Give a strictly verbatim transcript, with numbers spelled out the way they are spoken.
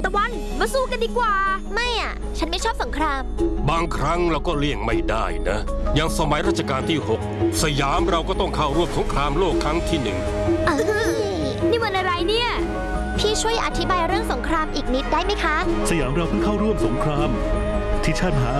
ตะวันมาสู้กันดีกว่าไม่อ่ะฉันไม่ชอบสงครามบางครั้งเราก็เลี่ยงไม่ได้นะอย่างสมัยรัชกาลที่หกสยามเราก็ต้องเข้าร่วมสงครามโลกครั้งที่หนึ่งนี่มันอะไรเนี่ยพี่ช่วยอธิบายเรื่องสงครามอีกนิดได้ไหมคะสยามเราเพิ่งเข้าร่วมสงครามที่ชาติมหา